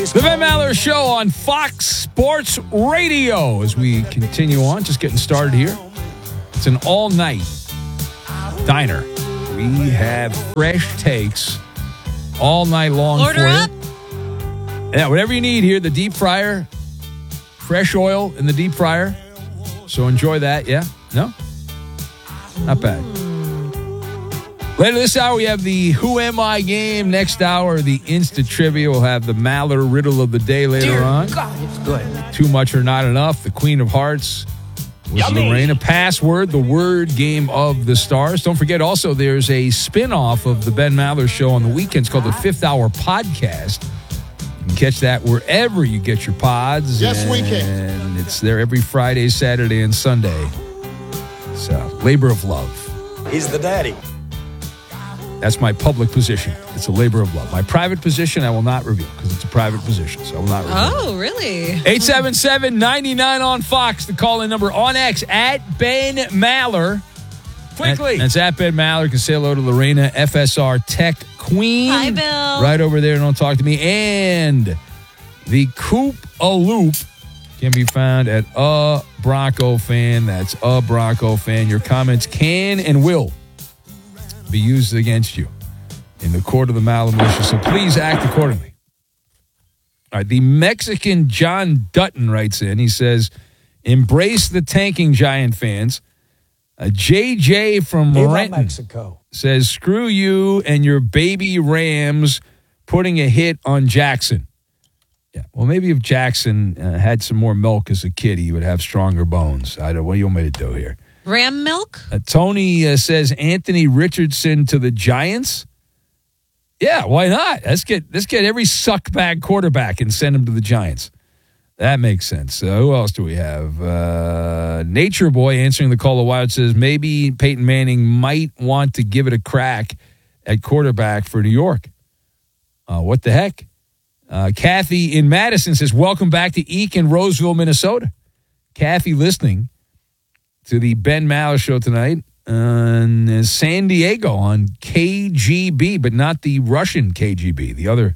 The Ben Maller Show on Fox Sports Radio. As we continue on, just getting started here. It's an all-night diner. We have fresh takes all night long Order for up. you. Yeah, whatever you need here. The deep fryer, fresh oil in the deep fryer. So enjoy that. Yeah? No? Not bad. Later this hour, we have the Who Am I game. Next hour, the Insta Trivia. We'll have the Maller Riddle of the Day later on. God, it's good. Too Much or Not Enough. The Queen of Hearts was Lorena. Password, the word game of the stars. Don't forget also there's a spin-off of the Ben Maller Show on the weekends called the Fifth Hour Podcast. You can catch that wherever you get your pods. Yes, we can. And it's there every Friday, Saturday, and Sunday. It's a labor of love. He's the daddy. That's my public position. It's a labor of love. My private position, I will not reveal because it's a private position, so I will not reveal. Oh, really? 877-99 on Fox, the call-in number on X, at Ben Maller. Quickly. That's at Ben Maller. You can say hello to Lorena, FSR Tech Queen. Hi, Bill. Right over there, don't talk to me. And the Coop a Loop can be found at A Bronco Fan. That's A Bronco Fan. Your comments can and will be used against you in the court of the Maller Militia, so please act accordingly. All right, the Mexican John Dutton writes in. He says, embrace the tanking Giant fans. JJ from Renton Mexico says, screw you and your baby Rams putting a hit on Jackson. Yeah, well, maybe if Jackson had some more milk as a kid, he would have stronger bones. What do you want me to do here? Ram milk? Tony says Anthony Richardson to the Giants. Yeah, why not? Let's get every suckbag quarterback and send him to the Giants. That makes sense. Who else do we have? Nature Boy answering the call of Wild says maybe Peyton Manning might want to give it a crack at quarterback for New York. What the heck? Kathy in Madison says welcome back to Eek in Roseville, Minnesota. Kathy listening to the Ben Maller Show tonight in San Diego on KGB, but not the Russian KGB, the other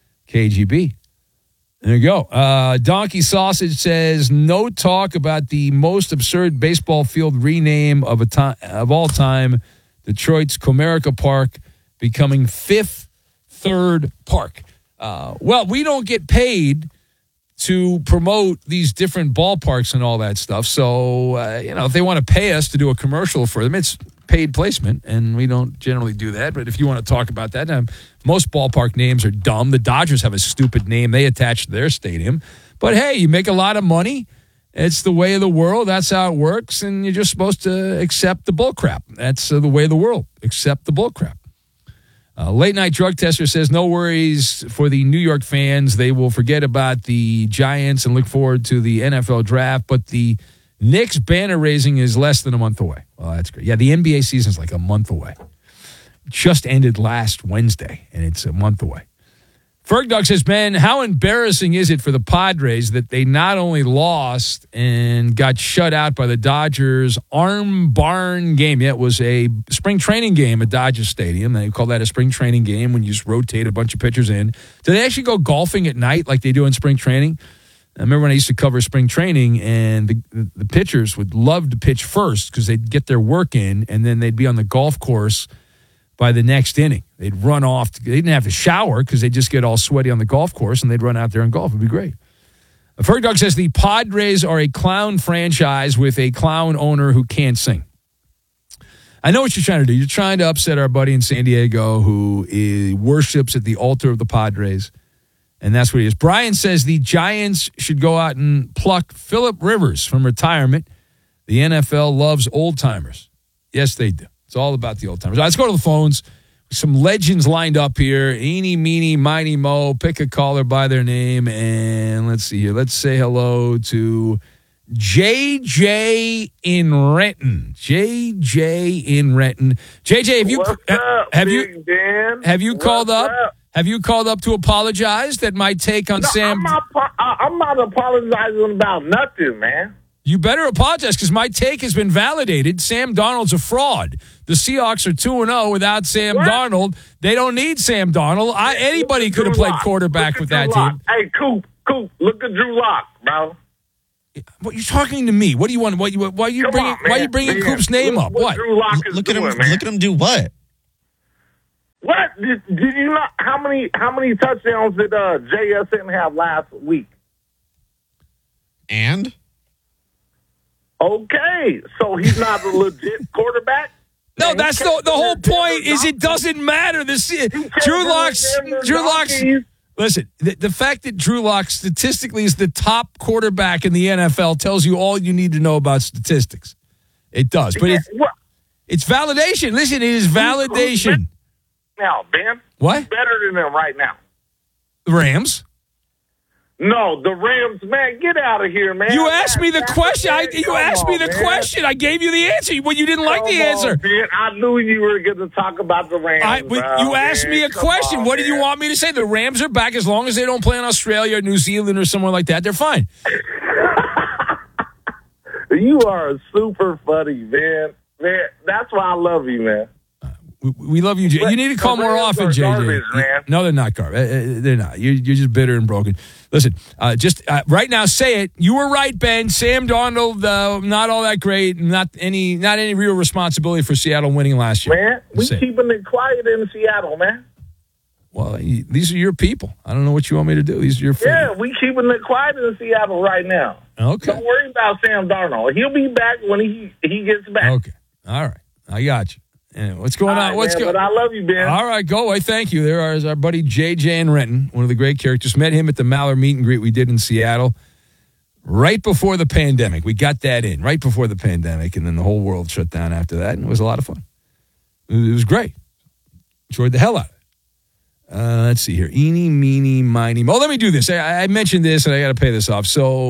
KGB. There you go. Donkey Sausage says, no talk about the most absurd baseball field rename of all time, Detroit's Comerica Park becoming Fifth Third Park. Well, we don't get paid to promote these different ballparks and all that stuff. So, if they want to pay us to do a commercial for them, it's paid placement, and we don't generally do that. But if you want to talk about that, most ballpark names are dumb. The Dodgers have a stupid name they attach to their stadium. But, hey, you make a lot of money. It's the way of the world. That's how it works, and you're just supposed to accept the bull crap. That's the way of the world. Accept the bull crap. Late Night Drug Tester says, no worries for the New York fans. They will forget about the Giants and look forward to the NFL draft. But the Knicks banner raising is less than a month away. Well, that's great. Yeah, the NBA season is like a month away. Just ended last Wednesday, and it's a month away. Fergdog says, man, how embarrassing is it for the Padres that they not only lost and got shut out by the Dodgers arm barn game. Yeah, it was a spring training game at Dodger Stadium. They call that a spring training game when you just rotate a bunch of pitchers in. Do they actually go golfing at night like they do in spring training? I remember when I used to cover spring training, and the pitchers would love to pitch first because they'd get their work in, and then they'd be on the golf course by the next inning. They'd run off. They didn't have to shower because they'd just get all sweaty on the golf course, and they'd run out there and golf. It'd be great. Fergdog says the Padres are a clown franchise with a clown owner who can't sing. I know what you're trying to do. You're trying to upset our buddy in San Diego who worships at the altar of the Padres, and that's what he is. Brian says the Giants should go out and pluck Phillip Rivers from retirement. The NFL loves old-timers. Yes, they do. It's all about the old-timers. All right, let's go to the phones. Some legends lined up here. Eeny, meeny, miny, mo. Pick a caller by their name, and let's see here. Let's say hello to JJ in Renton. JJ in Renton. JJ, have you called up? Have you called up to apologize that my take on Sam? I'm not apologizing about nothing, man. You better apologize because my take has been validated. Sam Darnold's a fraud. The Seahawks are 2-0 without Sam Darnold. They don't need Sam Darnold. Anybody could have played quarterback with that team. Hey, Coop, look at Drew Lock, bro. What you talking to me? What do you want? Why are you bringing Coop's name up? What? Drew Lock is Look at him. doing, man. Look at him do what? What did you not? How many touchdowns did JSN have last week? And Okay, so he's not a legit quarterback. No, Man, that's the whole point. Is it doesn't matter. Drew Lock's. Listen, the fact that Drew Lock statistically is the top quarterback in the NFL tells you all you need to know about statistics. It does, but it's validation. Listen, it is validation. Now, Ben, What? who's better than them right now? The Rams. No, the Rams, man, get out of here, man. You asked me the question. You asked me the man. question. I gave you the answer. Well, you didn't like the answer. Man. I knew you were going to talk about the Rams. You asked me a question. On, What did you want me to say? The Rams are back as long as they don't play in Australia or New Zealand or somewhere like that. They're fine. You are super funny, man. Man, that's why I love you, man. We love you, Jay. You need to call more often, JJ. Garbage, man. No, they're not garbage. They're not. You're just bitter and broken. Listen, right now, say it. You were right, Ben. Sam Darnold, not all that great. Not any real responsibility for Seattle winning last year. Man, we keeping it quiet in Seattle, man. Well, these are your people. I don't know what you want me to do. These are your friends. Yeah, we keeping it quiet in Seattle right now. Okay. Don't worry about Sam Darnold. He'll be back when he gets back. Okay. All right. I got you. And what's going on? What's going on? But I love you, Ben. All right, go away. Thank you. There is our buddy JJ in Renton, one of the great characters. Met him at the Maller meet and greet we did in Seattle right before the pandemic. We got that in right before the pandemic, and then the whole world shut down after that, and it was a lot of fun. It was great. Enjoyed the hell out of it. Let's see here. Eeny, meeny, miny. Oh, let me do this. I mentioned this, and I got to pay this off.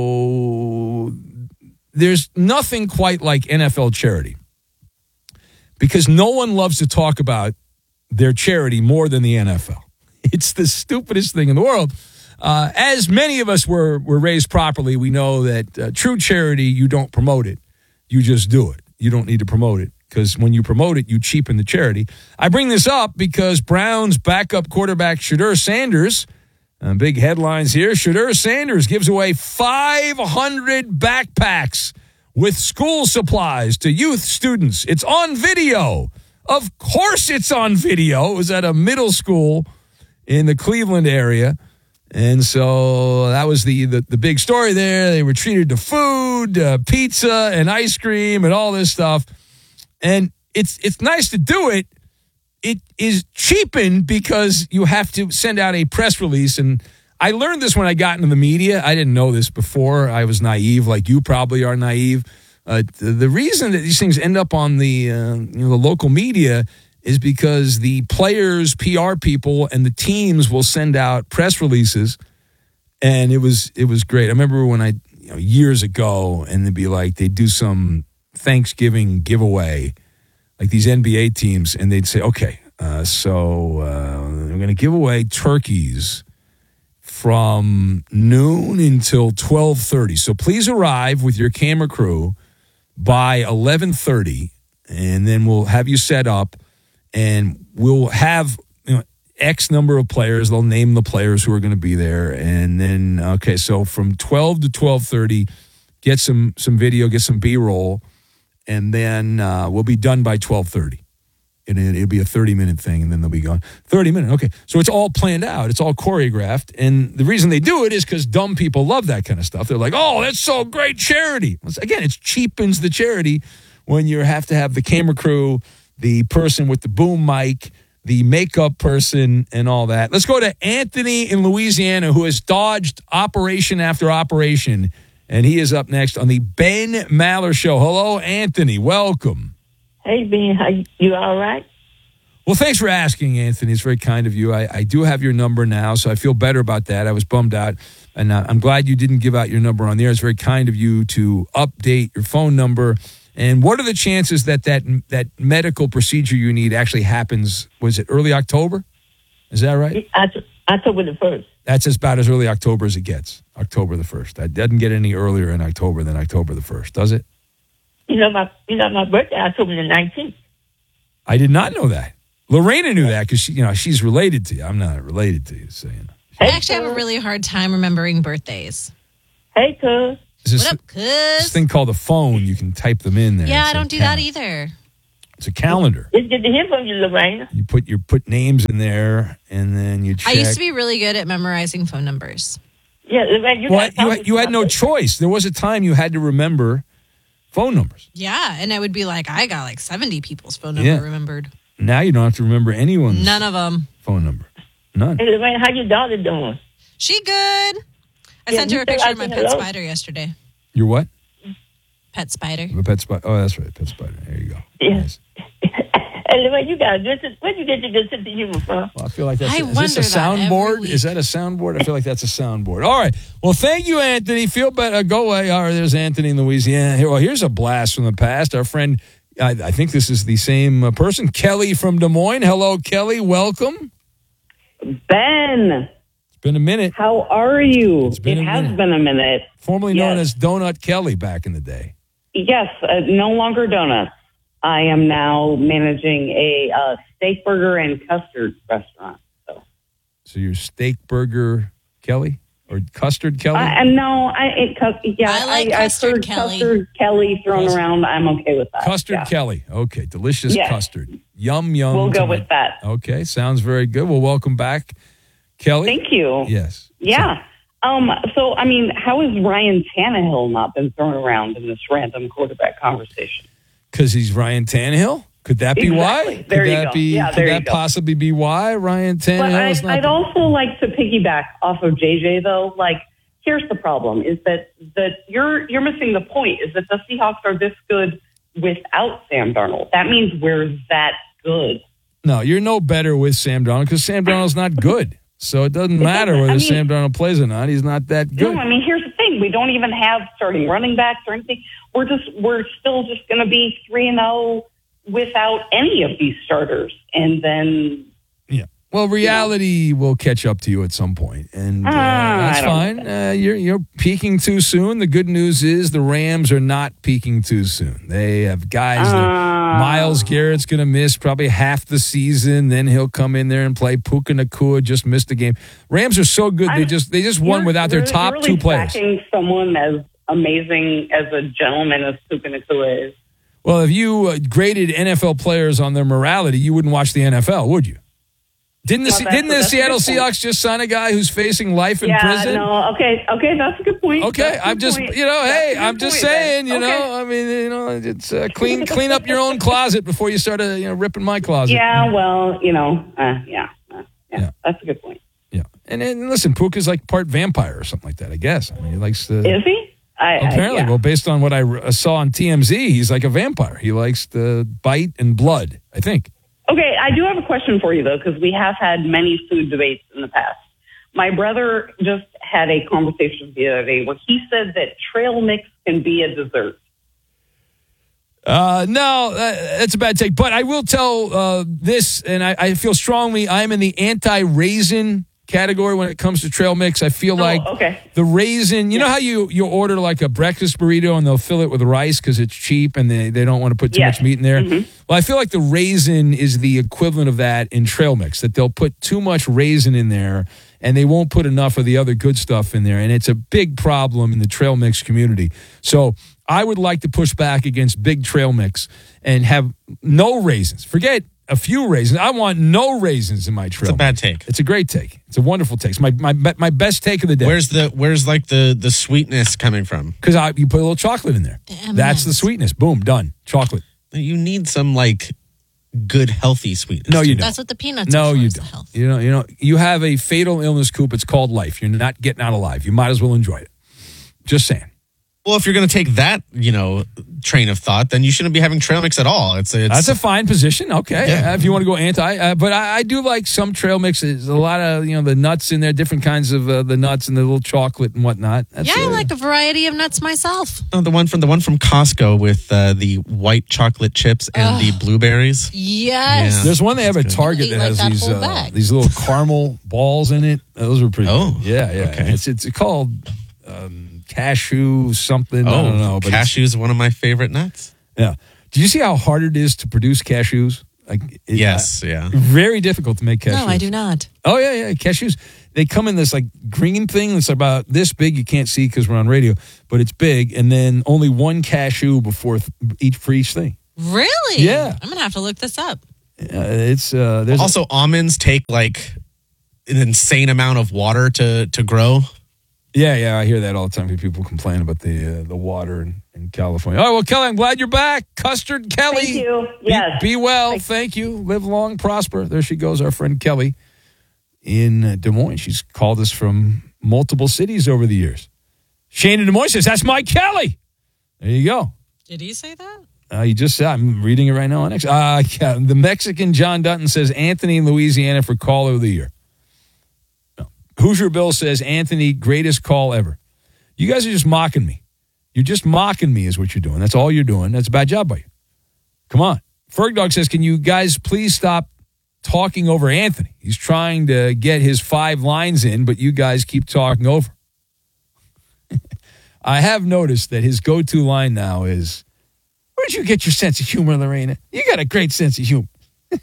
So there's nothing quite like NFL charity, because no one loves to talk about their charity more than the NFL. It's the stupidest thing in the world. As many of us were raised properly, we know that true charity, you don't promote it. You just do it. You don't need to promote it, because when you promote it, you cheapen the charity. I bring this up because Browns backup quarterback Shedeur Sanders, big headlines here, Shedeur Sanders gives away 500 backpacks with school supplies to youth students. It's on video. Of course it's on video. It was at a middle school in the Cleveland area. And so that was the big story there. They were treated to food, pizza, and ice cream, and all this stuff. And it's nice to do it. It is cheapened because you have to send out a press release. And I learned this when I got into the media. I didn't know this before. I was naive, like you probably are naive. The reason that these things end up on the local media is because the players, PR people, and the teams will send out press releases, and it was great. I remember when years ago, and they'd do some Thanksgiving giveaway, like these NBA teams, and they'd say, okay, so we're going to give away turkeys from noon until 12:30. So please arrive with your camera crew by 11:30, and then we'll have you set up, and we'll have X number of players. They'll name the players who are going to be there, and then so from 12 to 12:30, get some video, get some B-roll, and then we'll be done by 12:30. And it'll be a 30-minute thing, and then they'll be gone. 30 minutes, okay. So it's all planned out. It's all choreographed. And the reason they do it is because dumb people love that kind of stuff. They're like, oh, that's so great charity. Again, it cheapens the charity when you have to have the camera crew, the person with the boom mic, the makeup person, and all that. Let's go to Anthony in Louisiana, who has dodged operation after operation. And he is up next on the Ben Maller Show. Hello, Anthony. Welcome. Hey, Ben, you all right? Well, thanks for asking, Anthony. It's very kind of you. I do have your number now, so I feel better about that. I was bummed out, and I'm glad you didn't give out your number on the air. It's very kind of you to update your phone number. And what are the chances that medical procedure you need actually happens? Was it early October? Is that right? October the 1st. That's about as early October as it gets, October the 1st. That doesn't get any earlier in October than October the 1st, does it? My birthday, October the 19th. I did not know that. Lorena knew that because she's related to you. I'm not related to you, so you know. I actually have a really hard time remembering birthdays. Hey, cuz. There's What up, this cuz? thing called a phone. You can type them in there. Yeah, It's I a don't do that cal- either. It's a calendar. It's good to hear from you, Lorraine. You put names in there, and then you check. I used to be really good at memorizing phone numbers. Yeah, Lorraine, You had no choice. There was a time you had to remember phone numbers. Yeah, and I would be like, I got like 70 people's phone number Yeah. remembered. Now you don't have to remember anyone's None of them. phone number. None. Hey, Lorraine, how your daughter doing? She good. I Yeah, sent her you a picture said of my I said pet hello. spider yesterday. Your what? Pet spider. A pet spider. Oh, that's right. Pet spider. There you go. Yeah. Nice. Hey, Lorraine, you got a good sense. Where'd you get your good sense of humor from? Well, I feel like that's I is this a wonder that every soundboard? week. Is that a soundboard? I feel like that's a soundboard. All right. Well, thank you, Anthony. Feel better. Go away. All right, there's Anthony in Louisiana. Here's a blast from the past. Our friend, I think this is the same person, Kelly from Des Moines. Hello, Kelly. Welcome. Ben, It's been a minute. how are you? It's been it a has minute. been a minute. Formerly known Yes. as Donut Kelly back in the day. Yes, no longer donuts. I am now managing a steak burger and custard restaurant. So you're Steak Burger Kelly or Custard Kelly? I like Custard I've heard Kelly. Custard Kelly thrown around. I'm okay with that. Custard yeah. Kelly. Okay. Delicious Yes. custard. Yum, yum. We'll go to with that. Okay. Sounds very good. Well, welcome back, Kelly. Thank you. Yes. Yeah. So, I mean, how has Ryan Tannehill not been thrown around in this random quarterback conversation? Because he's Ryan Tannehill? Could that be Exactly. why? There could you that go. be? Yeah, could there you that go. possibly be why Ryan But Tannehill is not? I'd also like to piggyback off of JJ though. Like, here's the problem: is that you're missing the point. Is that the Seahawks are this good without Sam Darnold? That means we're that good. No, you're no better with Sam Darnold because Sam Darnold's not good. So it doesn't matter whether Sam Darnold plays or not. He's not that good. No, I mean, here's the thing: we don't even have starting running backs or anything. We're still just going to be 3-0 without any of these starters, and then. Yeah. Well, reality will catch up to you at some point, and that's I don't fine. You're peaking too soon. The good news is the Rams are not peaking too soon. They have guys that Myles Garrett's going to miss probably half the season. Then he'll come in there and play. Puka Nacua just missed a game. Rams are so good. They just won without their top really two players. Backing someone as amazing as a gentleman as Puka Nacua is. Well, if you graded NFL players on their morality, you wouldn't watch the NFL, would you? Didn't the that's a Seattle good point. Seahawks just sign a guy who's facing life in Yeah, prison? no, okay, that's a good point. Okay, That's a I'm good just, point. hey, That's a I'm good just point, saying, then. I mean, it's clean up your own closet before you start, ripping my closet. Yeah, well, yeah, that's a good point. Yeah. And then, listen, Puka's like part vampire or something like that, I guess. I mean, he likes to. Is he? Apparently, yeah. well, based on what I saw on TMZ, he's like a vampire. He likes to bite and blood, I think. Okay, I do have a question for you, though, because we have had many food debates in the past. My brother just had a conversation the other day where he said that trail mix can be a dessert. No, that's a bad take. But I will tell this, and I feel strongly I'm in the anti-raisin category when it comes to trail mix. I feel like the raisin, you know how you order like a breakfast burrito and they'll fill it with rice because it's cheap and they don't want to put too much meat in there? Mm-hmm. Well, I feel like the raisin is the equivalent of that in trail mix, that they'll put too much raisin in there and they won't put enough of the other good stuff in there. And it's a big problem in the trail mix community. So I would like to push back against big trail mix and have no raisins. Forget a few raisins. I want no raisins in my trail. It's a bad take. It's a great take. It's a wonderful take. It's my best take of the day. Where's like the sweetness coming from? Because you put a little chocolate in there. That's the sweetness. Boom, done. Chocolate. You need some like good healthy sweetness. No, you don't. That's what the peanuts No, are for, you is the don't. health. You have a fatal illness, Coop. It's called life. You're not getting out alive. You might as well enjoy it. Just saying. Well, if you're going to take that, train of thought, then you shouldn't be having trail mix at all. It's That's a fine position. Okay. Yeah. If you want to go anti. But I do like some trail mixes. A lot of, the nuts in there, different kinds of the nuts and the little chocolate and whatnot. That's, I like a variety of nuts myself. the one from Costco with the white chocolate chips and the blueberries. Yes. Yeah. There's one they have at Target Eat that like has that whole bag. these little caramel balls in it. Those are pretty Oh, good. Yeah. okay. It's called cashew something. I don't know. But cashew is one of my favorite nuts. yeah. Do you see how hard it is to produce cashews? Yes, yeah. Very difficult to make cashews. No, I do not. Oh, yeah. Cashews, they come in this like green thing that's about this big. You can't see because we're on radio, but it's big. And then only one cashew for each thing. Really? Yeah. I'm going to have to look this up. There's Also, almonds take like an insane amount of water to grow. Yeah, I hear that all the time. People complain about the water in California. Oh, well, Kelly, I'm glad you're back. Custard Kelly. Thank you. Yes. Be well. Thank you. Live long, prosper. There she goes, our friend Kelly in Des Moines. She's called us from multiple cities over the years. Shane in Des Moines says, that's my Kelly. There you go. Did he say that? You just said, I'm reading it right now on X. The Mexican John Dutton says Anthony in Louisiana for Caller of the Year. No. Hoosier Bill says Anthony, greatest call ever. You guys are just mocking me. You're just mocking me is what you're doing. That's all you're doing. That's a bad job by you. Come on. Fergdog says, can you guys please stop talking over Anthony? He's trying to get his 5 lines in, but you guys keep talking over. I have noticed that his go-to line now is, where'd you get your sense of humor, Lorena? You got a great sense of humor.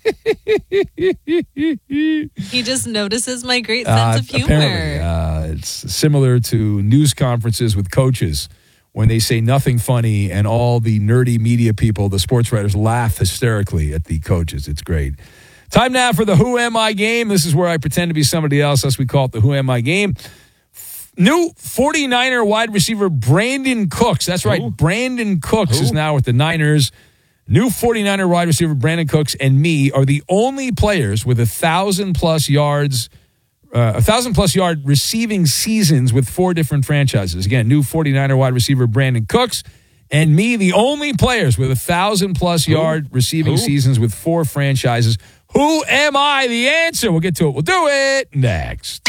He just notices my great sense of humor. Apparently, it's similar to news conferences with coaches when they say nothing funny and all the nerdy media people, the sports writers, laugh hysterically at the coaches. It's great. Time now for the Who Am I game. This is where I pretend to be somebody else. Thus, we call it the Who Am I game. New 49er wide receiver Brandon Cooks. That's right. Who? Brandon Cooks is now with the Niners. New 49er wide receiver Brandon Cooks and me are the only players with 1,000+ yards, 1,000+ yard receiving seasons with 4 different franchises. Again, new 49er wide receiver Brandon Cooks and me, the only players with 1,000+ yard receiving seasons with 4 franchises. Who am I? The answer. We'll get to it. We'll do it next.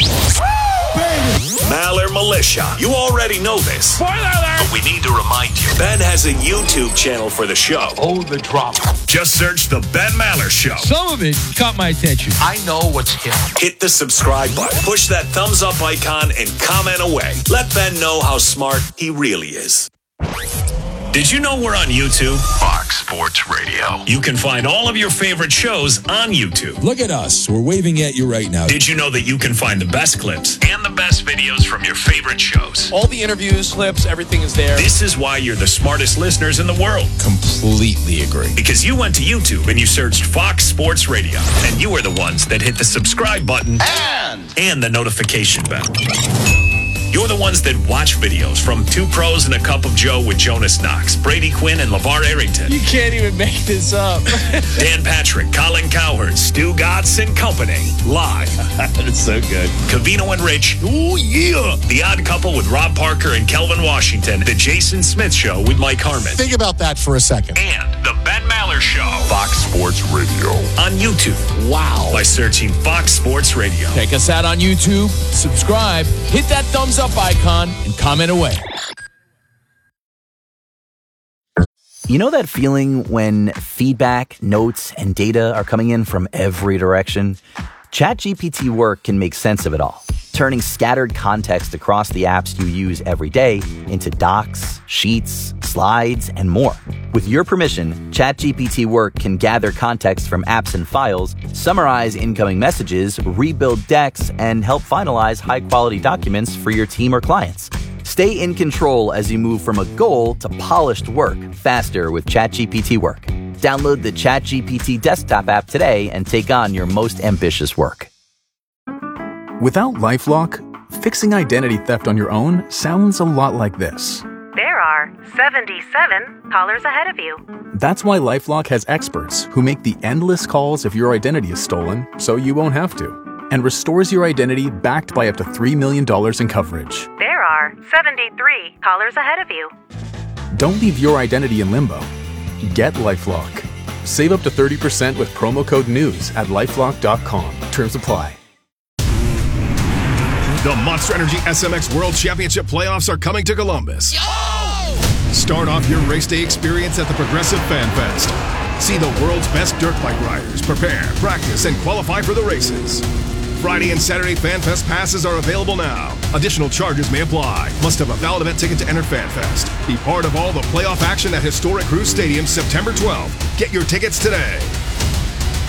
Maller Militia. You already know this. Spoiler alert! But we need to remind you. Ben has a YouTube channel for the show. Oh, the drama. Just search The Ben Maller Show. Some of it caught my attention. I know what's hip. Hit the subscribe button. Push that thumbs up icon and comment away. Let Ben know how smart he really is. Did you know we're on YouTube? Fox Sports Radio. You can find all of your favorite shows on YouTube. Look at us. We're waving at you right now. Did you know that you can find the best clips and the best videos from your favorite shows? All the interviews, clips, everything is there. This is why you're the smartest listeners in the world. Completely agree. Because you went to YouTube and you searched Fox Sports Radio. And you were the ones that hit the subscribe button and the notification bell. You're the ones that watch videos from Two Pros and a Cup of Joe with Jonas Knox, Brady Quinn, and LeVar Arrington. You can't even make this up. Dan Patrick, Colin Cowherd, Stu Gatz and Company. Live. It's so good. Covino and Rich. Ooh, yeah. The Odd Couple with Rob Parker and Kelvin Washington. The Jason Smith Show with Mike Harmon. Think about that for a second. And the Ben Maller Show. Fox Sports Radio. On YouTube. Wow. By searching Fox Sports Radio. Check us out on YouTube. Subscribe. Hit that thumbs up icon and comment away. You know that feeling when feedback, notes, and data are coming in from every direction? ChatGPT Work can make sense of it all, turning scattered context across the apps you use every day into docs, sheets, slides, and more. With your permission, ChatGPT Work can gather context from apps and files, summarize incoming messages, rebuild decks, and help finalize high-quality documents for your team or clients. Stay in control as you move from a goal to polished work faster with ChatGPT Work. Download the ChatGPT desktop app today and take on your most ambitious work. Without LifeLock, fixing identity theft on your own sounds a lot like this. There are 77 callers ahead of you. That's why LifeLock has experts who make the endless calls if your identity is stolen so you won't have to, and restores your identity backed by up to $3 million in coverage. There are 73 callers ahead of you. Don't leave your identity in limbo. Get LifeLock. Save up to 30% with promo code NEWS at LifeLock.com. Terms apply. The Monster Energy SMX World Championship playoffs are coming to Columbus. Start off your race day experience at the Progressive Fan Fest. See the world's best dirt bike riders prepare, practice, and qualify for the races. Friday and Saturday Fan Fest passes are available now. Additional charges may apply. Must have a valid event ticket to enter Fan Fest. Be part of all the playoff action at historic Cruise Stadium September 12th. Get your tickets today.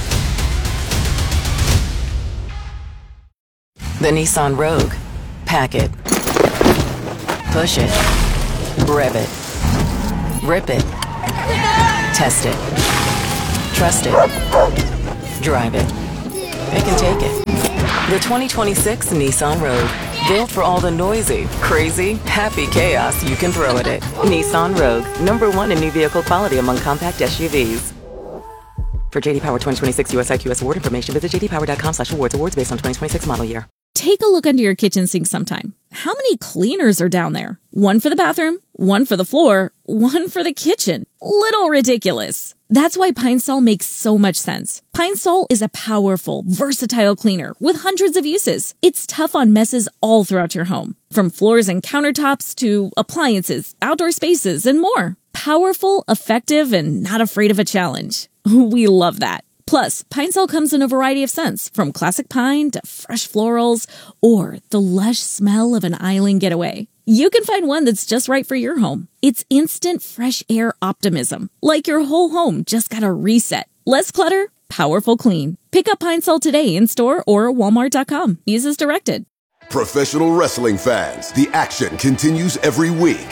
The Nissan Rogue. Pack it. Push it. Rev it. Rip it. Test it. Trust it. Drive it. It can take it. The 2026 Nissan Rogue. Built for all the noisy, crazy, happy chaos you can throw at it. Nissan Rogue. #1 in new vehicle quality among compact SUVs. For JD Power 2026 US IQS award information, visit jdpower.com/awards. Awards based on 2026 model year. Take a look under your kitchen sink sometime. How many cleaners are down there? One for the bathroom, one for the floor, one for the kitchen. Little ridiculous. That's why Pine Sol makes so much sense. Pine Sol is a powerful, versatile cleaner with hundreds of uses. It's tough on messes all throughout your home, from floors and countertops to appliances, outdoor spaces, and more. Powerful, effective, and not afraid of a challenge. We love that. Plus, Pine Sol comes in a variety of scents, from classic pine to fresh florals, or the lush smell of an island getaway. You can find one that's just right for your home. It's instant fresh air optimism, like your whole home just got a reset. Less clutter, powerful clean. Pick up Pine Sol today in store or Walmart.com. Use as directed. Professional wrestling fans, the action continues every week.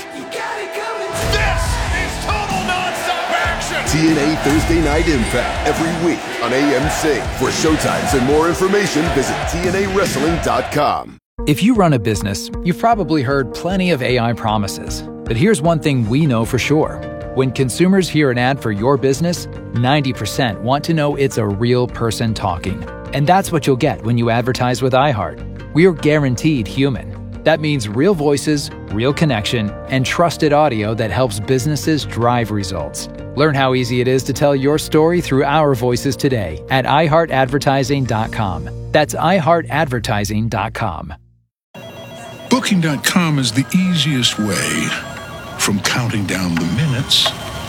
TNA Thursday Night Impact every week on AMC. For showtimes and more information, visit TNAWrestling.com. If you run a business, you've probably heard plenty of AI promises. But here's one thing we know for sure. When consumers hear an ad for your business, 90% want to know it's a real person talking. And that's what you'll get when you advertise with iHeart. We're guaranteed human. That means real voices, real connection, and trusted audio that helps businesses drive results. Learn how easy it is to tell your story through our voices today at iHeartAdvertising.com. That's iHeartAdvertising.com. Booking.com is the easiest way from counting down the minutes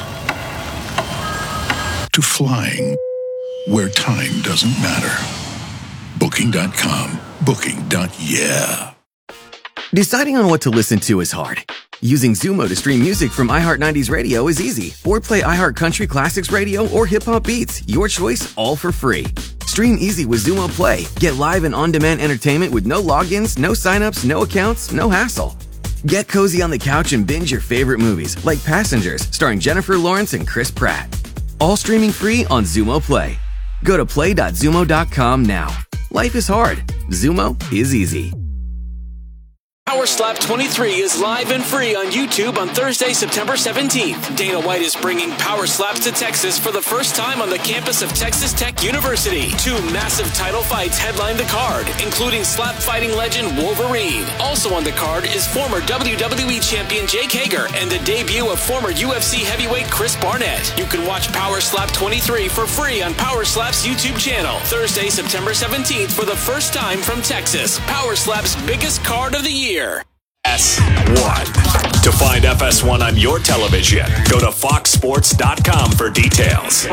to flying where time doesn't matter. Booking.com. Booking.yeah. Deciding on what to listen to is hard. Using Zumo to stream music from iHeart 90s Radio is easy. Or play iHeart Country Classics Radio or Hip Hop Beats. Your choice, all for free. Stream easy with Zumo Play. Get live and on-demand entertainment with no logins, no signups, no accounts, no hassle. Get cozy on the couch and binge your favorite movies, like Passengers, starring Jennifer Lawrence and Chris Pratt. All streaming free on Zumo Play. Go to play.zumo.com now. Life is hard. Zumo is easy. Power Slap 23 is live and free on YouTube on Thursday, September 17th. Dana White is bringing Power Slaps to Texas for the first time on the campus of Texas Tech University. 2 massive title fights headline the card, including slap fighting legend Wolverine. Also on the card is former WWE champion Jake Hager and the debut of former UFC heavyweight Chris Barnett. You can watch Power Slap 23 for free on Power Slap's YouTube channel. Thursday, September 17th for the first time from Texas. Power Slap's biggest card of the year. FS1. To find FS1 on your television, go to foxsports.com for details.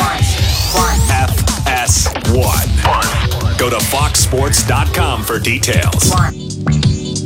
FS1. Go to foxsports.com for details.